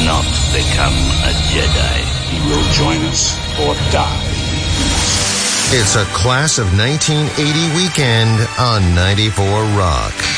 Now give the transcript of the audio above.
not become a Jedi. He will join us or die. It's a Class of 1980 weekend on 94 Rock.